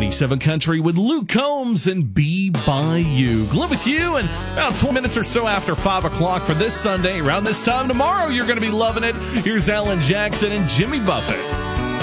97 Country with Luke Combs and Be By You. Live with you, and about 20 minutes or so after 5 o'clock for this Sunday. Around this time tomorrow, you're going to be loving it. Here's Alan Jackson and Jimmy Buffett.